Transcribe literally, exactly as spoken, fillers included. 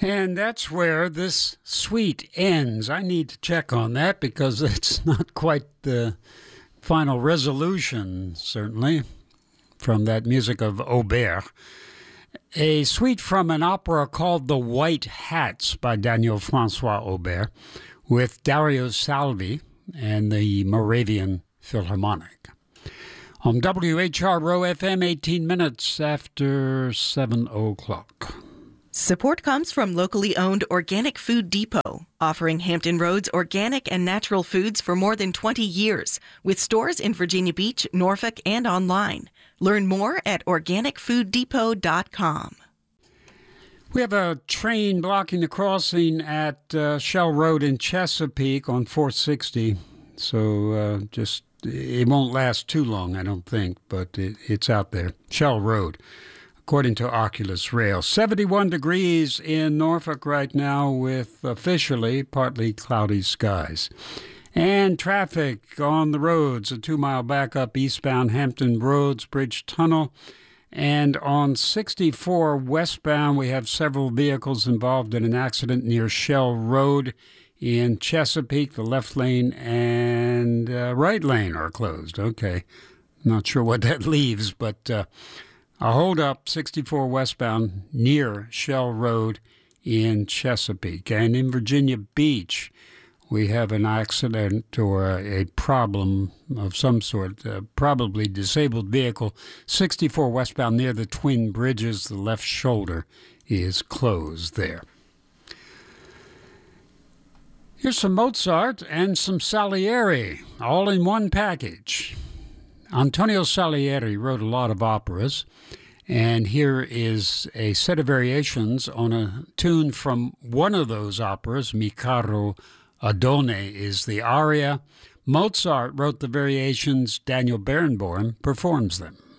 And that's where this suite ends. I need to check on that because it's not quite the final resolution, certainly, from that music of Auber. A suite from an opera called The White Hats by Daniel Francois Auber with Dario Salvi and the Moravian Philharmonic. On W H R O F M, eighteen minutes after seven o'clock. Support comes from locally owned Organic Food Depot, offering Hampton Roads organic and natural foods for more than twenty years, with stores in Virginia Beach, Norfolk, and online. Learn more at organic food depot dot com. We have a train blocking the crossing at uh, Shell Road in Chesapeake on four sixty, so uh, just it won't last too long, I don't think, but it, it's out there. Shell Road, according to Oculus Rail. seventy-one degrees in Norfolk right now with officially partly cloudy skies. And traffic on the roads, a two-mile backup eastbound Hampton Roads Bridge Tunnel. And on sixty-four westbound, we have several vehicles involved in an accident near Shell Road in Chesapeake. The left lane and uh, right lane are closed. Okay, not sure what that leaves, but uh, a hold-up, sixty-four westbound near Shell Road in Chesapeake. And in Virginia Beach, we have an accident or a problem of some sort, uh, probably disabled vehicle, sixty-four westbound near the Twin Bridges. The left shoulder is closed there. Here's some Mozart and some Salieri, all in one package. Antonio Salieri wrote a lot of operas, and here is a set of variations on a tune from one of those operas. Mi caro Adone is the aria. Mozart wrote the variations. Daniel Barenboim performs them.